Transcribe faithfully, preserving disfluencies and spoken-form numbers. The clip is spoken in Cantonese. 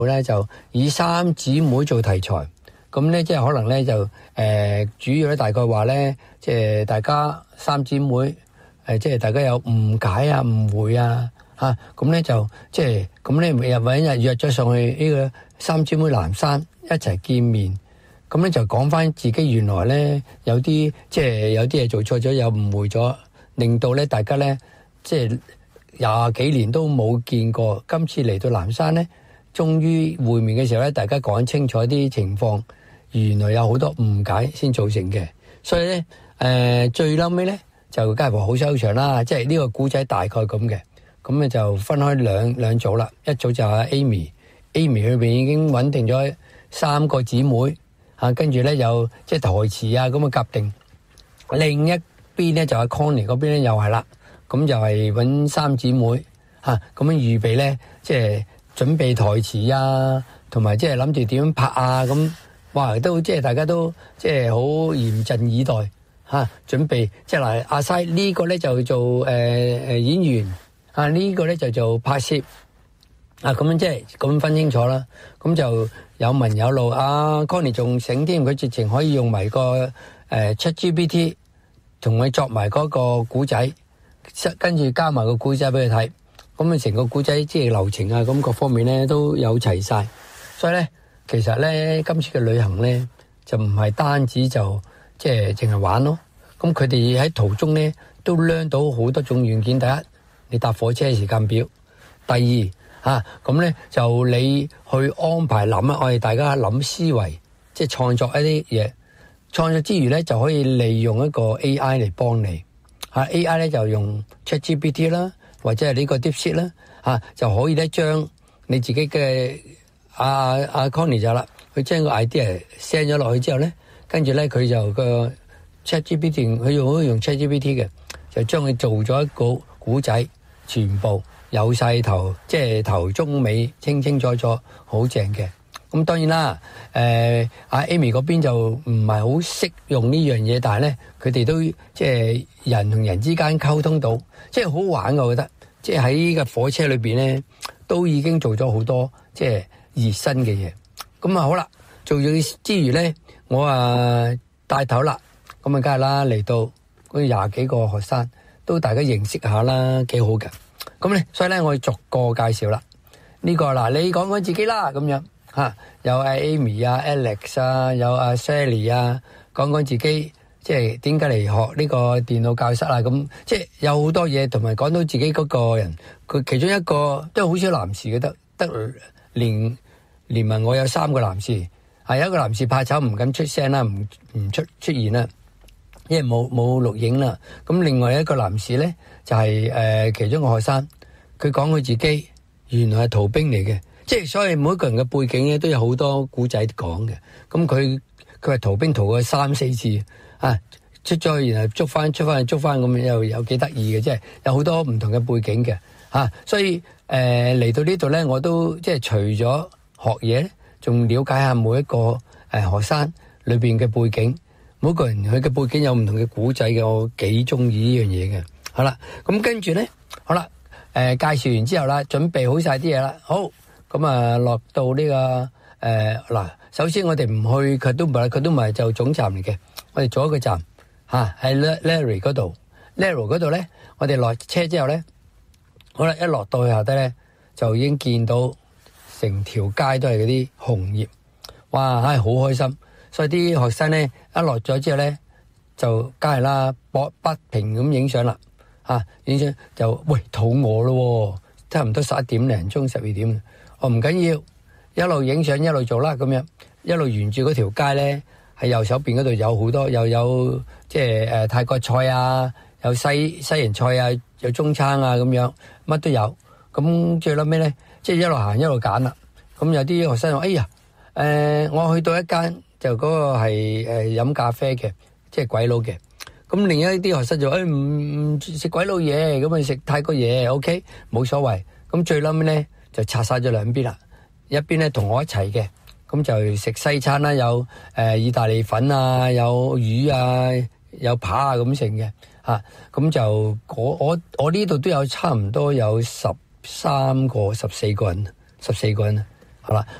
咧就以三姊妹做題材，咁咧即係可能咧就誒、呃、主要咧大概話咧，即係大家三姊妹誒、呃，即係大家有誤解啊、誤會啊嚇，咁咧就即係咁咧，日揾日約咗上去呢個三姊妹南山一齊見面，咁咧就講翻自己原來咧有啲即係有啲嘢做錯咗，有誤會咗，令到咧大家咧即係廿幾年都冇見過，今次嚟到南山咧，終於會面嘅時候咧，大家講清楚啲情況，原來有好多誤解先造成嘅，所以咧誒、呃、最嬲尾咧就梗係話好收場啦，即係呢個古仔大概咁嘅，咁咧就分開兩兩組啦，一組就係 Amy，Amy 裏邊已經穩定咗三個姊妹嚇，跟住咧有即係台詞啊咁嘅夾定，另一邊咧就係 Connie 嗰邊咧又係啦。咁就係揾三姊妹嚇，咁樣預備咧，即係準備台詞啊，同埋即係諗住點樣拍啊，咁哇都即係大家都即係好嚴陣以待嚇，準備即係嗱阿西呢個咧就做誒誒演員啊，呢個咧就做拍攝啊，咁樣即係咁分清楚啦。咁就有文有路，阿 Connie 仲醒添，佢直情可以用埋個誒 ChatGPT 同佢作埋嗰個古仔。跟住加埋個古仔俾佢睇，咁啊成個古仔即係流程啊，咁各方面咧都有齊晒。所以咧，其實咧今次嘅旅行咧就唔係單止就即係淨係玩咯。咁佢哋喺途中咧都 learn 到好多種軟件。第一，你搭火車時間表；第二，嚇咁咧就你去安排諗啊，我哋大家諗思維，即係創作一啲嘢。創作之餘咧，就可以利用一個 A I 嚟幫你。啊 A I 咧就用 ChatGPT 啦，或者係呢個 DeepSeek 啦，啊就可以咧將你自己嘅阿阿 Connie 就啦，佢將個 idea send 咗落去之後咧，跟住咧佢就個 ChatGPT 佢用可以用 ChatGPT 嘅，就將佢做咗一個古仔，全部有晒頭，即係頭中尾清清楚楚，好正嘅。咁當然啦，誒阿 Amy 嗰邊就唔係好識用呢樣嘢，但係咧佢哋都即係人同人之間溝通到，即係好玩嘅。我覺得即係喺呢個火車裏邊咧，都已經做咗好多即係熱身嘅嘢。咁啊好啦，做咗之餘咧，我啊帶頭啦，咁啊梗係啦，嚟到嗰廿幾個學生都大家認識下啦，幾好嘅。咁咧，所以咧我逐個介紹啦。呢個嗱，你講講自己啦，咁樣。嚇，有阿 Amy 啊、Alex 啊，有阿 Sally 啊，講講自己即係點解嚟學呢個電腦教室啊？咁即係有好多嘢，同埋講到自己嗰個人，佢其中一個都好少男士嘅，得得連連埋我有三個男士，係有一個男士怕醜唔敢出聲啦，唔唔出出現啦，因為冇冇錄影啦。咁另外一個男士咧就係誒其中個學生，佢講佢自己原來係逃兵嚟嘅。即係所以每一個人嘅背景咧都有好多古仔講嘅，咁佢佢係逃兵逃過三四次啊，出咗去然後捉翻出翻去捉翻咁，又有幾得意嘅，即係有好多唔同嘅背景嘅嚇，所以誒嚟到呢度咧，我都即係除咗學嘢咧，仲了解下每一個誒學生裏邊嘅背景，每個人佢嘅背景有唔同嘅古仔嘅，我幾中意呢樣嘢嘅。好啦，咁跟住咧，好啦，誒介紹完之後啦，準備好晒啲嘢啦，好。咁啊，落到呢個誒嗱，首先我哋唔去佢都唔係佢都唔係就總站嚟嘅，我哋做一個站嚇，喺 Larry 嗰度 ，Larry 嗰度咧，我哋落車之後咧，好啦，一落到去下低咧，就已經見到成條街都係嗰啲紅葉，哇，唉，好開心！所以啲學生咧一落咗之後咧，就梗係啦，搏不停咁影相啦嚇，影相就喂肚餓咯，差唔多十一點零鐘十二點。我唔緊要，一路影相一路做啦，咁樣一路沿住嗰條街咧，喺右手邊嗰度有好多，又有即係誒泰國菜啊，有西西人菜啊，有中餐啊，咁樣乜都有。咁最後尾咧，即係一路行一路揀啦。咁有啲學生話：哎呀，誒我去到一間就嗰個係誒飲咖啡嘅，即係鬼佬嘅。咁另一啲學生就誒唔唔食鬼佬嘢，咁咪食泰國嘢 ，OK 冇所謂。咁最後尾咧。就拆晒咗兩邊啦，一邊咧同我一齊嘅，咁就食西餐啦，有誒、呃、意大利粉啊，有魚啊，有扒啊咁成嘅嚇，咁、啊、就我我我呢度都有差唔多有十三個、十四個人，十四個人係啦。